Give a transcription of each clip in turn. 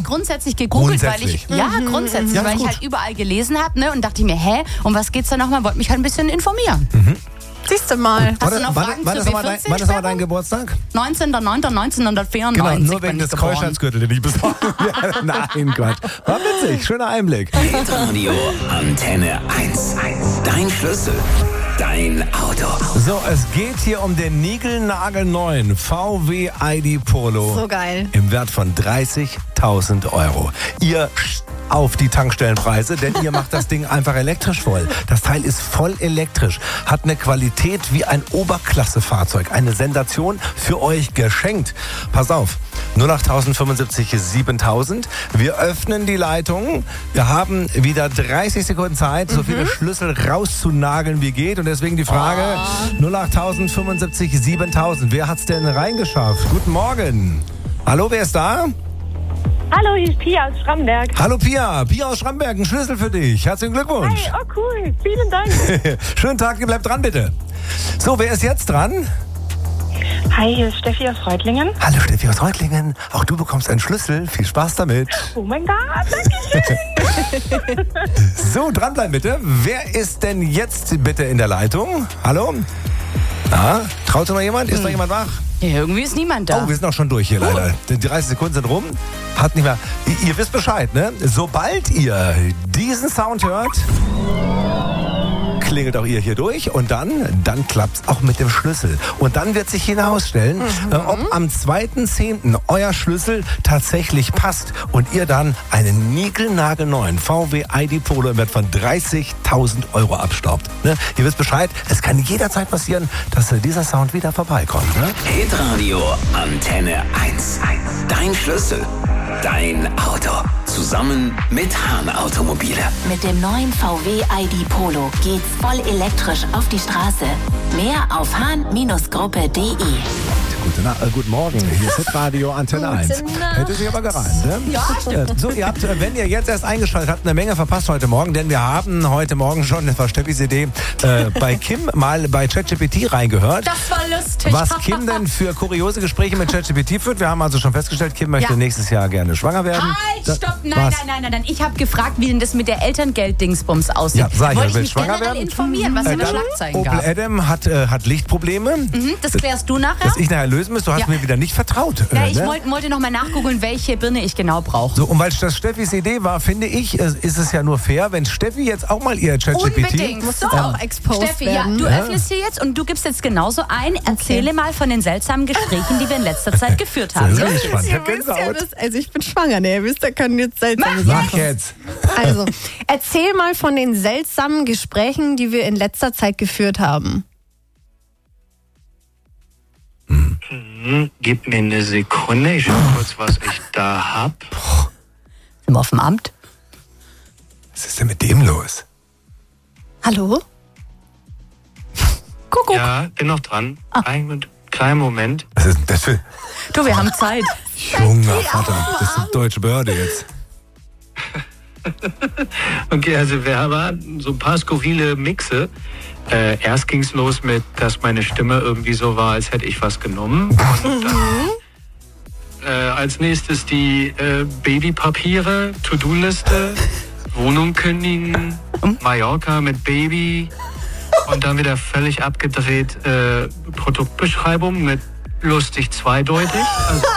grundsätzlich gegoogelt, Grundsätzlich. grundsätzlich, Ja, weil ist ich gut. halt überall gelesen habe, ne, und dachte mir, um was geht's da nochmal? Wollte mich halt ein bisschen informieren. Siehst du mal. Hast du noch Fragen wann zur ist nochmal B14-Sperrung? dein Geburtstag? 19.09.1994 Genau, nur bin wegen ich des geboren. Keuschheitsgürtels, den ich besorgen werde. Nein, Quatsch. War witzig, schöner Einblick. Hitradio Antenne 1. Dein Schlüssel. Dein Auto. So, es geht hier um den niegelnagelneuen VW ID Polo. So geil. Im Wert von 30.000 Euro. Ihr auf die Tankstellenpreise, denn ihr macht das Ding einfach elektrisch voll. Das Teil ist voll elektrisch, hat eine Qualität wie ein Oberklassefahrzeug. Eine Sensation für euch geschenkt. Pass auf, 0875 7000. Wir öffnen die Leitung. Wir haben wieder 30 Sekunden Zeit, so viele Schlüssel rauszunageln wie geht. Und deswegen die Frage 0875 7000. Wer hat's denn reingeschafft? Guten Morgen. Hallo, wer ist da? Hallo, hier ist Pia aus Schramberg. Hallo Pia, Pia aus Schramberg, ein Schlüssel für dich. Herzlichen Glückwunsch. Hey, oh cool, vielen Dank. Schönen Tag, ihr bleibt dran bitte. So, wer ist jetzt dran? Hi, hier ist Steffi aus Reutlingen. Hallo Steffi aus Reutlingen. Auch du bekommst einen Schlüssel. Viel Spaß damit. Oh mein Gott, danke schön. So, dranbleiben bitte. Wer ist denn jetzt bitte in der Leitung? Hallo? Na, traut noch jemand? Ist noch jemand wach? Ja, irgendwie ist niemand da. Oh, wir sind auch schon durch hier leider. Die 30 Sekunden sind rum. Hat nicht mehr. Ihr wisst Bescheid, ne? Sobald ihr diesen Sound hört, klingelt auch ihr hier durch und dann klappt's auch mit dem Schlüssel. Und dann wird sich hinausstellen, ob am 2.10. euer Schlüssel tatsächlich passt und ihr dann einen niegelnagelneuen VW ID Polo im Wert von 30.000 Euro abstaubt. Ne? Ihr wisst Bescheid, es kann jederzeit passieren, dass dieser Sound wieder vorbeikommt. Ne? Hitradio Antenne 1. Dein Schlüssel. Dein Auto. Zusammen mit Hahn Automobile. Mit dem neuen VW ID Polo geht's voll elektrisch auf die Straße. Mehr auf hahn-gruppe.de. Guten Morgen, hier ist Hitradio Antenne 1. Hätte sich aber gereimt, ne? Ja, stimmt. So, ihr habt, wenn ihr jetzt erst eingeschaltet habt, eine Menge verpasst heute Morgen, denn wir haben heute Morgen schon, das war Steffis Idee, bei Kim mal bei ChatGPT reingehört. Das war lustig. Was Kim denn für kuriose Gespräche mit ChatGPT führt. Wir haben also schon festgestellt, Kim möchte nächstes Jahr gerne schwanger werden. Halt, stopp, nein. Ich habe gefragt, wie denn das mit der Elterngeld-Dingsbums aussieht. Ja, sag ich, wollte ich will mich schwanger generell werden? informieren, was für Dann Schlagzeilen Opel gab. Adam hat Lichtprobleme. Das klärst du nachher? Das ich nachher lösen muss. Du hast Ja. mir wieder nicht vertraut. Ja, ich ne? wollte noch mal nachgoogeln, welche Birne ich genau brauche. So, und weil das Steffis Idee war, finde ich, ist es ja nur fair, wenn Steffi jetzt auch mal ihr ChatGPT... Unbedingt. Muss So, das auch exposed Steffi, werden? du öffnest hier jetzt und du gibst jetzt genauso ein. Erzähle mal von den seltsamen Gesprächen, die wir in letzter Zeit geführt haben. Das Ja? ist spannend. Ich Ihr hab wisst ja, Gänsehaut. also ich bin schwanger, ne? Ihr wisst, da können jetzt seltsame Mach Sachen. jetzt. Also, erzähl mal von den seltsamen Gesprächen, die wir in letzter Zeit geführt haben. Gib mir eine Sekunde, ich schau kurz, was ich da hab. Sind wir auf dem Amt? Was ist denn mit dem los? Hallo? Kuckuck. Ja, bin noch dran. Einen kleinen Moment. Was ist denn das für... Du, wir haben Zeit. Junger Vater, das ist eine deutsche Behörde jetzt. Okay, also wir haben so ein paar skurrile Mixe. Erst ging's los mit, dass meine Stimme irgendwie so war, als hätte ich was genommen. Und dann als nächstes die Babypapiere, To-Do-Liste, Wohnung kündigen, Mallorca mit Baby und dann wieder völlig abgedreht Produktbeschreibung mit lustig zweideutig. Also,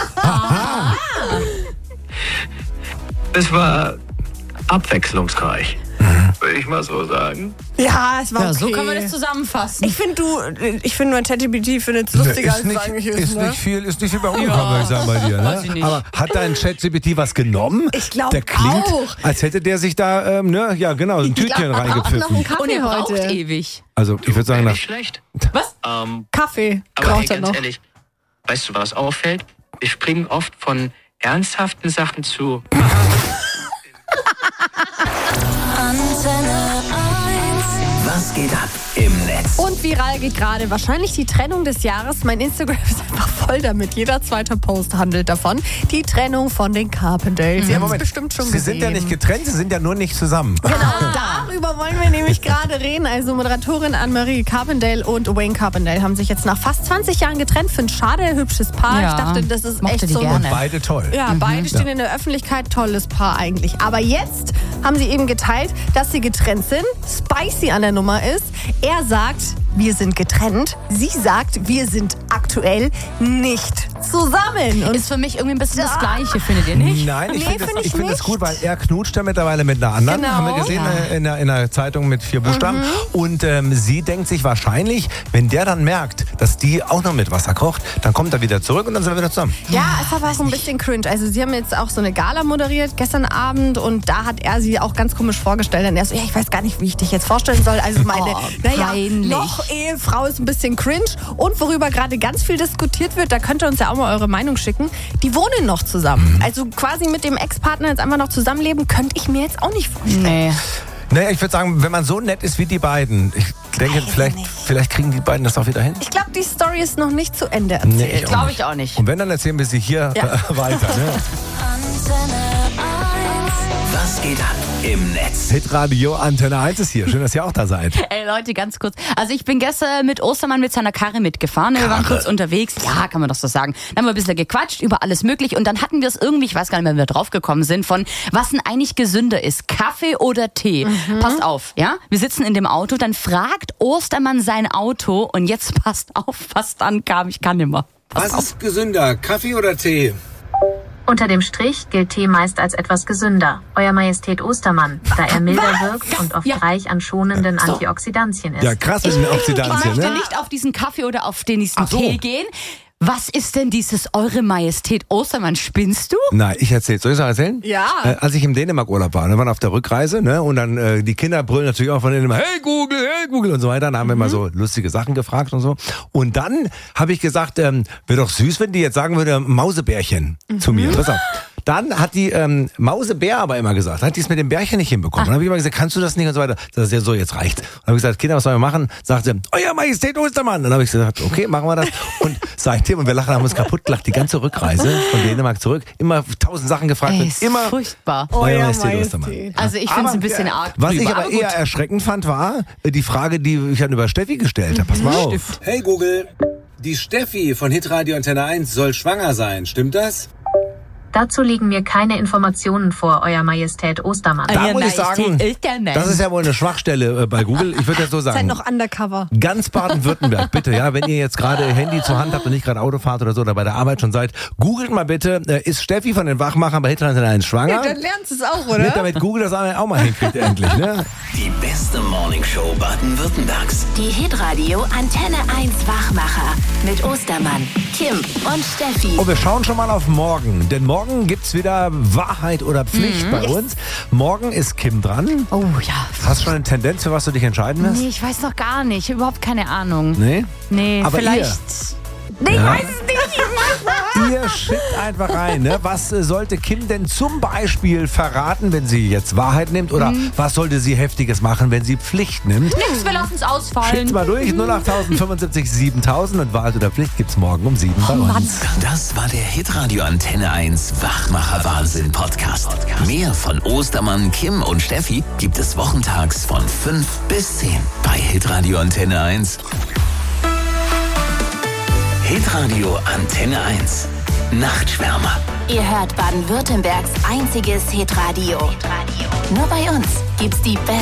es war abwechslungsreich, würde ich mal so sagen. Ja, es war Ja, okay. so kann man das zusammenfassen. Ich finde, mein ChatGPT findet es lustiger, als es eigentlich ist. Ne? Ist nicht viel bei rumgekommen, würde ich sagen, bei dir. Weiß ich Ne? nicht. Aber hat dein ChatGPT was genommen? Ich glaub Der klingt, auch. als hätte der sich da, ja genau, ein Tütchen auch noch einen reingepfiffen. Kaffee Und er braucht heute. ewig. Also ich würde sagen, nach Nicht schlecht. Was? Kaffee Aber hey, braucht er ganz noch. ehrlich, weißt du, was auffällt? Wir springen oft von ernsthaften Sachen zu... Antenne 1. Was geht ab im Netz? Und viral geht gerade wahrscheinlich die Trennung des Jahres. Mein Instagram ist einfach voll damit. Jeder zweite Post handelt davon. Die Trennung von den Carpendales. Ihr habt es bestimmt schon Sie gesehen. sind ja nicht getrennt, sie sind ja nur nicht zusammen. Genau, darüber wollen wir nämlich gerade reden. Also Moderatorin Anne-Marie Carpendale und Wayne Carpendale haben sich jetzt nach fast 20 Jahren getrennt. Finde schade, hübsches Paar. Ja, Ich dachte, das ist mochte echt die so. gerne. Beide toll. Ja, beide stehen in der Öffentlichkeit. Tolles Paar eigentlich. Aber jetzt haben sie eben geteilt, dass sie getrennt sind. Spicy an der Nummer ist. Er sagt, wir sind getrennt. Sie sagt, wir sind aktuell nicht zusammen. Und Ist für mich irgendwie ein bisschen das Gleiche, findet ihr nicht? Nein, ich Nee, finde find es ich find nicht. gut, weil er knutscht ja mittlerweile mit einer anderen. Genau. Haben wir gesehen in der Zeitung mit 4 Buchstaben. Und sie denkt sich wahrscheinlich, wenn der dann merkt, dass die auch noch mit Wasser kocht, dann kommt er wieder zurück und dann sind wir wieder zusammen. ja, es war aber so ein bisschen cringe. Also sie haben jetzt auch so eine Gala moderiert gestern Abend und da hat er sie auch ganz komisch vorgestellt. Und er so, ja, ich weiß gar nicht, wie ich dich jetzt vorstellen soll. Also meine, peinlich. noch Ehefrau ist ein bisschen cringe. Und worüber gerade ganz viel diskutiert wird, da könnt ihr uns ja auch mal eure Meinung schicken, die wohnen noch zusammen. Also quasi mit dem Ex-Partner jetzt einfach noch zusammenleben, könnte ich mir jetzt auch nicht vorstellen. Nee. Naja, ich würde sagen, wenn man so nett ist wie die beiden, ich denke, vielleicht kriegen die beiden das auch wieder hin. Ich glaube, die Story ist noch nicht zu Ende erzählt. Nee, ich auch Glaube nicht. ich auch nicht. Und wenn, dann erzählen wir sie hier weiter. Ne? Was geht ab im Netz? Hitradio Antenne 1 ist hier. Schön, dass ihr auch da seid. Ey Leute, ganz kurz. Also ich bin gestern mit Ostermann mit seiner Karre mitgefahren. Wir waren kurz unterwegs. Ja, kann man doch so sagen. Dann haben wir ein bisschen gequatscht über alles mögliche. Und dann hatten wir es irgendwie, ich weiß gar nicht mehr, wie wir drauf gekommen sind, von was denn eigentlich gesünder ist. Kaffee oder Tee? Passt auf, ja? Wir sitzen in dem Auto, dann fragt Ostermann sein Auto und jetzt passt auf, was dann kam. Ich kann nimmer. Was ist gesünder, Kaffee oder Tee? Unter dem Strich gilt Tee meist als etwas gesünder. Euer Majestät Ostermann, da er milder wirkt und oft reich an schonenden Antioxidantien ist. Ja, krass mit den Ich Oxidantien, möchte ne? nicht auf diesen Kaffee oder auf den nächsten Ach so. Tee gehen. Was ist denn dieses Eure Majestät Ostermann? Spinnst du? Nein, ich erzähl's. Soll ich es noch erzählen? Ja. Als ich im Dänemark-Urlaub war, wir waren auf der Rückreise, ne? Und dann die Kinder brüllen natürlich auch von denen immer, hey Google und so weiter. Dann haben wir immer so lustige Sachen gefragt und so. Und dann habe ich gesagt, wäre doch süß, wenn die jetzt sagen würde, Mausebärchen zu mir. Pass auf. Dann hat die Mausebär aber immer gesagt, hat die es mit dem Bärchen nicht hinbekommen. Dann habe ich immer gesagt, kannst du das nicht und so weiter. Das ist ja so, jetzt reicht. Dann habe ich gesagt, Kinder, was sollen wir machen? Sagte, Euer Majestät Ostermann. Dann habe ich gesagt, okay, machen wir das. Und seitdem, und wir lachen, haben uns kaputt gelacht, die ganze Rückreise von Dänemark zurück. Immer 1000 Sachen gefragt. Ey, und ist immer furchtbar. Euer Majestät Ostermann. Also ich finde es ein bisschen arg. Was ich drüber, aber gut. eher erschreckend fand, war die Frage, die ich dann über Steffi gestellt habe. Pass mal auf. Hey Google, die Steffi von Hitradio Antenne 1 soll schwanger sein, stimmt das? Dazu liegen mir keine Informationen vor, Euer Majestät Ostermann. Da Euer muss ich sagen, Majestät Ostermann. das ist ja wohl eine Schwachstelle bei Google. Ich würde das so Seid sagen. noch undercover. Ganz Baden-Württemberg, bitte, ja, wenn ihr jetzt gerade Handy zur Hand habt und nicht gerade Auto fahrt oder so oder bei der Arbeit schon seid, googelt mal bitte, ist Steffi von den Wachmachern bei Hitradio Antenne 1 schwanger? Dann lernst du es auch, Nicht, oder? damit Google das auch mal hinkriegt endlich, ne? Die beste Morningshow Baden-Württembergs. Die Hitradio Antenne 1 Wachmacher mit Ostermann, Kim und Steffi. Und wir schauen schon mal auf morgen, denn morgen gibt's wieder Wahrheit oder Pflicht bei uns. Morgen ist Kim dran. Oh ja. Hast du schon eine Tendenz, für was du dich entscheiden wirst? Nee, ich weiß noch gar nicht. Überhaupt keine Ahnung. Nee? Nee, Aber vielleicht. Nee, ich Ja. weiß es nicht. Ihr schickt einfach rein, ne? Was sollte Kim denn zum Beispiel verraten, wenn sie jetzt Wahrheit nimmt? Oder was sollte sie Heftiges machen, wenn sie Pflicht nimmt? Nix, wir lassen es Schickt's ausfallen. mal durch, 08000 75 7000 und Wahrheit oder Pflicht gibt's morgen um 7 bei uns. Das war der Hitradio Antenne 1 Wachmacher Wahnsinn Podcast. Mehr von Ostermann, Kim und Steffi gibt es wochentags von 5 bis 10 bei Hitradio Antenne 1. Hitradio Antenne 1. Nachtschwärmer. Ihr hört Baden-Württembergs einziges Hitradio. Nur bei uns gibt's die beste